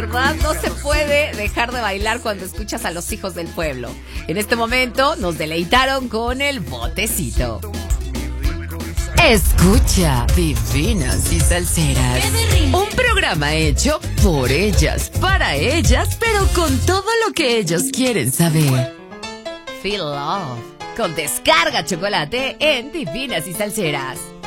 ¿Verdad? No se puede dejar de bailar cuando escuchas a los hijos del pueblo. En este momento nos deleitaron con el botecito. Escucha Divinas y Salseras, un programa hecho por ellas, para ellas, pero con todo lo que ellos quieren saber. Feel Love, con Descarga Chocolate en Divinas y Salseras.